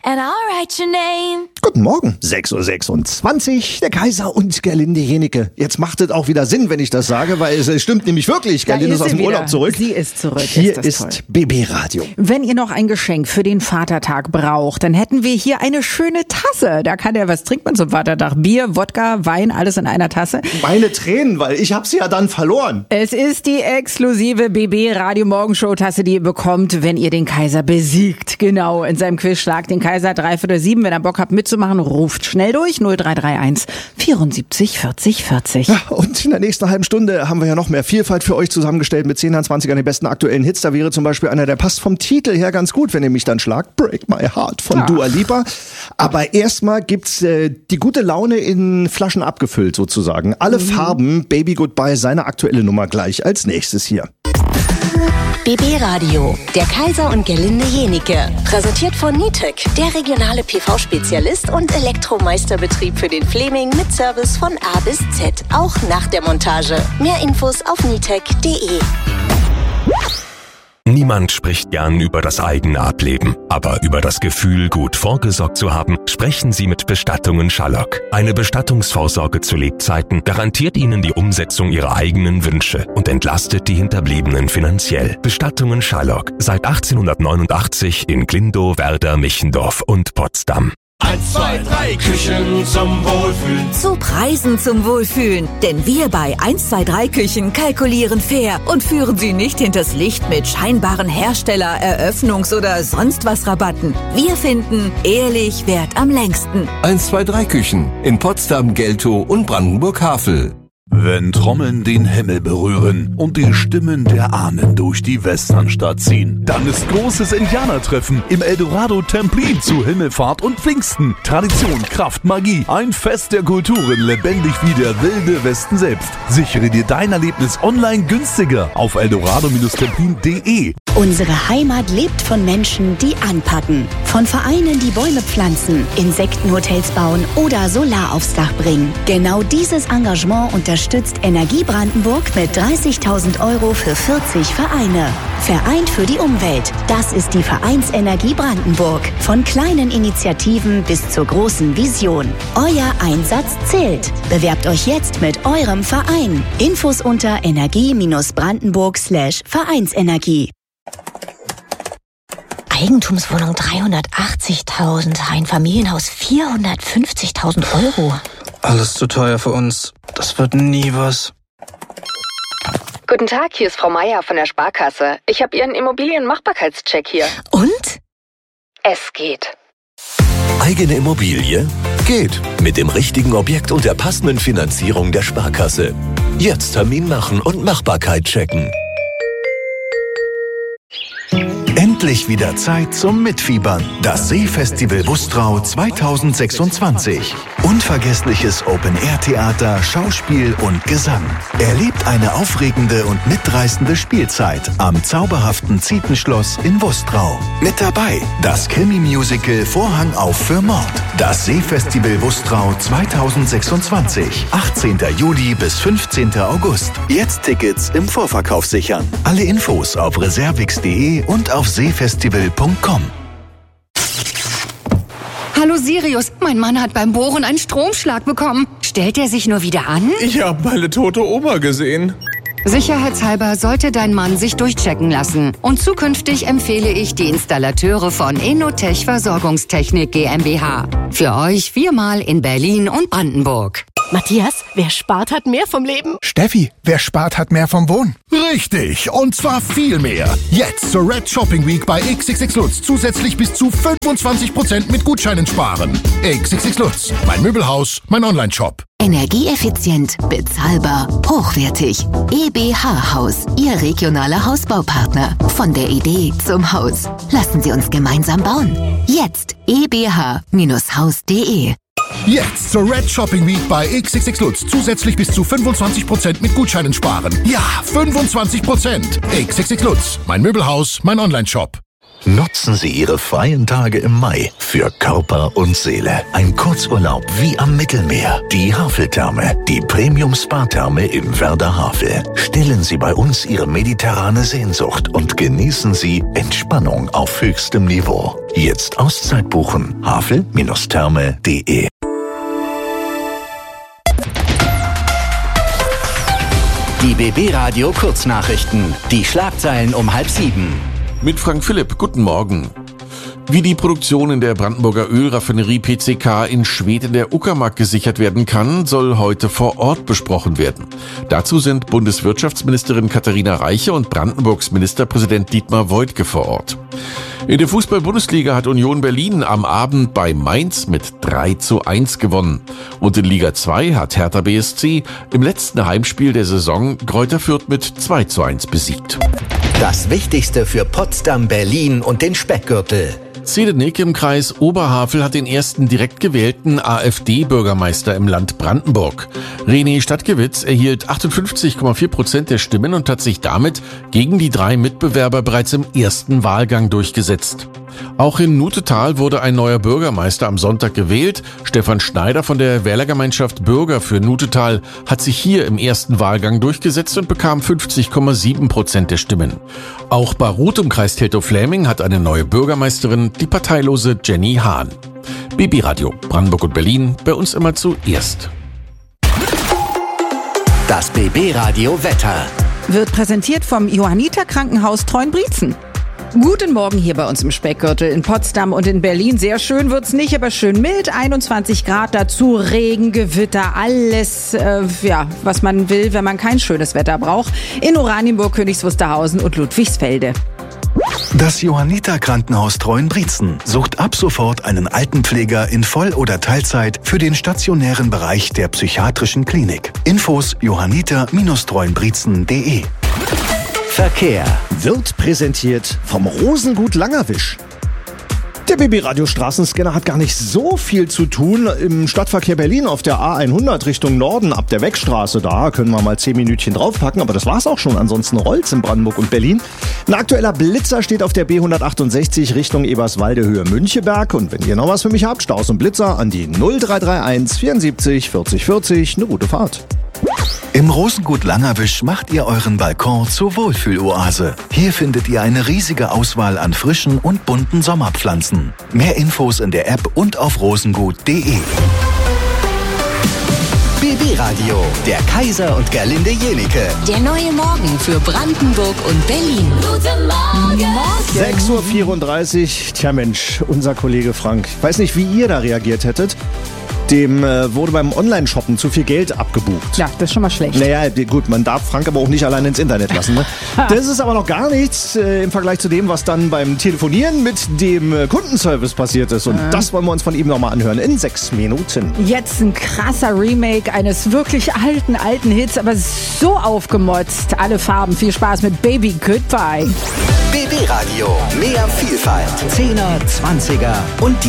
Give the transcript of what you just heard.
and I'll write your name. Guten Morgen, 6:26 Uhr, der Kaiser und Gerlinde Jenike. Jetzt macht es auch wieder Sinn, wenn ich das sage, weil es stimmt nämlich wirklich. Gerlinde ist aus dem Urlaub zurück. Sie ist zurück. Hier ist BB Radio. Wenn ihr noch ein Geschenk für den Vatertag braucht, dann hätten wir hier eine schöne Tasse. Da kann was trinkt man zum Vatertag? Bier, Wodka, Wein, alles in einer Tasse. Meine Tränen, weil ich hab's ja dann verloren. Es ist die exklusive BB Radio Morgenshow Tasse, die ihr bekommt, wenn ihr den Kaiser besiegt. Genau, in seinem Quiz Schlag den Kaiser 6:45. Wenn ihr Bock habt mitzumachen, ruft schnell durch 0331 74 40 40. Ja, und in der nächsten halben Stunde haben wir ja noch mehr Vielfalt für euch zusammengestellt mit 10 an 20 an den besten aktuellen Hits. Da wäre zum Beispiel einer, der passt vom Titel her ganz gut, wenn ihr mich dann schlagt. Break My Heart von Dua Lipa. Aber erstmal gibt's die gute Laune in Flaschen abgefüllt sozusagen. Alle Farben, Baby Goodbye, seine aktuelle Nummer gleich als nächstes hier. BB Radio, der Kaiser und Gerlinde Jenike. Präsentiert von Nitec, der regionale PV-Spezialist und Elektromeisterbetrieb für den Fleming mit Service von A bis Z, auch nach der Montage. Mehr Infos auf nitec.de. Niemand spricht gern über das eigene Ableben, aber über das Gefühl, gut vorgesorgt zu haben, sprechen Sie mit Bestattungen Schallock. Eine Bestattungsvorsorge zu Lebzeiten garantiert Ihnen die Umsetzung Ihrer eigenen Wünsche und entlastet die Hinterbliebenen finanziell. Bestattungen Schallock, seit 1889 in Glindow, Werder, Michendorf und Potsdam. 1, 2, 3 Küchen zum Wohlfühlen. Zu Preisen zum Wohlfühlen. Denn wir bei 1, 2, 3 Küchen kalkulieren fair und führen Sie nicht hinters Licht mit scheinbaren Hersteller-, Eröffnungs- oder sonst was Rabatten. Wir finden, ehrlich währt am längsten. 1, 2, 3 Küchen in Potsdam, Geltow und Brandenburg-Havel. Wenn Trommeln den Himmel berühren und die Stimmen der Ahnen durch die Westernstadt ziehen, dann ist großes Indianertreffen im Eldorado Templin zu Himmelfahrt und Pfingsten. Tradition, Kraft, Magie, ein Fest der Kulturen, lebendig wie der wilde Westen selbst. Sichere dir dein Erlebnis online günstiger auf eldorado-templin.de. Unsere Heimat lebt von Menschen, die anpacken. Von Vereinen, die Bäume pflanzen, Insektenhotels bauen oder Solar aufs Dach bringen. Genau dieses Engagement unterstützt Energie Brandenburg mit 30.000 € für 40 Vereine. Vereint für die Umwelt. Das ist die Vereinsenergie Brandenburg. Von kleinen Initiativen bis zur großen Vision. Euer Einsatz zählt. Bewerbt euch jetzt mit eurem Verein. Infos unter energie-brandenburg/Vereinsenergie. Eigentumswohnung 380.000, ein Familienhaus 450.000 €. Alles zu teuer für uns. Das wird nie was. Guten Tag, hier ist Frau Meier von der Sparkasse. Ich habe Ihren Immobilienmachbarkeitscheck hier. Und? Es geht. Eigene Immobilie? Geht. Mit dem richtigen Objekt und der passenden Finanzierung der Sparkasse. Jetzt Termin machen und Machbarkeit checken. Endlich wieder Zeit zum Mitfiebern. Das Seefestival Wustrau 2026. Unvergessliches Open-Air-Theater, Schauspiel und Gesang. Erlebt eine aufregende und mitreißende Spielzeit am zauberhaften Zietenschloss in Wustrau. Mit dabei das Krimi-Musical Vorhang auf für Mord. Das Seefestival Wustrau 2026. 18. Juli bis 15. August. Jetzt Tickets im Vorverkauf sichern. Alle Infos auf reservix.de und auf seefestival.com. Hallo Sirius, mein Mann hat beim Bohren einen Stromschlag bekommen. Stellt er sich nur wieder an? Ich habe meine tote Oma gesehen. Sicherheitshalber sollte dein Mann sich durchchecken lassen. Und zukünftig empfehle ich die Installateure von Enotech Versorgungstechnik GmbH. Für euch 4-mal in Berlin und Brandenburg. Matthias, wer spart, hat mehr vom Leben. Steffi, wer spart, hat mehr vom Wohnen. Richtig, und zwar viel mehr. Jetzt zur Red Shopping Week bei XXX Lutz zusätzlich bis zu 25% mit Gutscheinen sparen. XXX Lutz, mein Möbelhaus, mein Online-Shop. Energieeffizient, bezahlbar, hochwertig. EBH Haus, Ihr regionaler Hausbaupartner. Von der Idee zum Haus. Lassen Sie uns gemeinsam bauen. Jetzt ebh-haus.de. Jetzt zur Red Shopping Week bei XXX Lutz zusätzlich bis zu 25% mit Gutscheinen sparen. Ja, 25%. XXX Lutz, mein Möbelhaus, mein Online-Shop. Nutzen Sie Ihre freien Tage im Mai für Körper und Seele. Ein Kurzurlaub wie am Mittelmeer. Die Haveltherme, die Premium-Spa-Therme im Werder Havel. Stillen Sie bei uns Ihre mediterrane Sehnsucht und genießen Sie Entspannung auf höchstem Niveau. Jetzt Auszeit buchen. havel-therme.de. Die BB Radio Kurznachrichten. Die Schlagzeilen um 6:30. Mit Frank Philipp, guten Morgen. Wie die Produktion in der Brandenburger Ölraffinerie PCK in Schwedt in der Uckermark gesichert werden kann, soll heute vor Ort besprochen werden. Dazu sind Bundeswirtschaftsministerin Katharina Reiche und Brandenburgs Ministerpräsident Dietmar Woidke vor Ort. In der Fußball-Bundesliga hat Union Berlin am Abend bei Mainz mit 3:1 gewonnen. Und in Liga 2 hat Hertha BSC im letzten Heimspiel der Saison Greuther Fürth mit 2:1 besiegt. Das Wichtigste für Potsdam, Berlin und den Speckgürtel. Zedenick im Kreis Oberhavel hat den ersten direkt gewählten AfD-Bürgermeister im Land Brandenburg. René Stadtgewitz erhielt 58,4% der Stimmen und hat sich damit gegen die 3 Mitbewerber bereits im ersten Wahlgang durchgesetzt. Auch in Nutetal wurde ein neuer Bürgermeister am Sonntag gewählt. Stefan Schneider von der Wählergemeinschaft Bürger für Nutetal hat sich hier im ersten Wahlgang durchgesetzt und bekam 50,7% der Stimmen. Auch Barut im Kreis Teltow-Fläming hat eine neue Bürgermeisterin, die parteilose Jenny Hahn. BB Radio, Brandenburg und Berlin, bei uns immer zuerst. Das BB Radio Wetter wird präsentiert vom Johanniter Krankenhaus Treuenbrietzen. Guten Morgen hier bei uns im Speckgürtel in Potsdam und in Berlin. Sehr schön wird's nicht, aber schön mild. 21 Grad, dazu Regen, Gewitter, alles, was man will, wenn man kein schönes Wetter braucht. In Oranienburg, Königs Wusterhausen und Ludwigsfelde. Das Johanniter Krankenhaus Treuenbrietzen sucht ab sofort einen Altenpfleger in Voll- oder Teilzeit für den stationären Bereich der psychiatrischen Klinik. Infos johanniter-treuenbrietzen.de. Verkehr wird präsentiert vom Rosengut Langerwisch. Der BB-Radio Straßenscanner hat gar nicht so viel zu tun im Stadtverkehr Berlin auf der A100 Richtung Norden ab der Weckstraße. Da können wir mal 10 Minütchen draufpacken, aber das war's auch schon. Ansonsten rollt's in Brandenburg und Berlin. Ein aktueller Blitzer steht auf der B168 Richtung Eberswalde Höhe Müncheberg. Und wenn ihr noch was für mich habt, Staus und Blitzer an die 0331 74 40 40. Eine gute Fahrt. Im Rosengut Langerwisch macht ihr euren Balkon zur Wohlfühloase. Hier findet ihr eine riesige Auswahl an frischen und bunten Sommerpflanzen. Mehr Infos in der App und auf rosengut.de. BB Radio, der Kaiser und Gerlinde Jenike. Der neue Morgen für Brandenburg und Berlin. Guten Morgen. 6:34 Uhr. Tja Mensch, unser Kollege Frank. Ich weiß nicht, wie ihr da reagiert hättet. Dem wurde beim Online-Shoppen zu viel Geld abgebucht. Ja, das ist schon mal schlecht. Naja, gut, man darf Frank aber auch nicht allein ins Internet lassen. Ne? Das ist aber noch gar nichts im Vergleich zu dem, was dann beim Telefonieren mit dem Kundenservice passiert ist. Und das wollen wir uns von ihm nochmal anhören in 6 Minuten. Jetzt ein krasser Remake eines wirklich alten Hits, aber so aufgemotzt. Alle Farben. Viel Spaß mit Baby Goodbye. BB Radio, mehr Vielfalt. 10er, 20er und